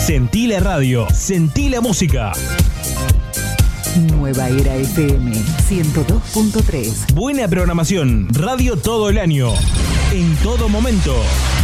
Sentí la radio, sentí la música. Nueva Era FM 102.3. Buena programación, radio todo el año, en todo momento.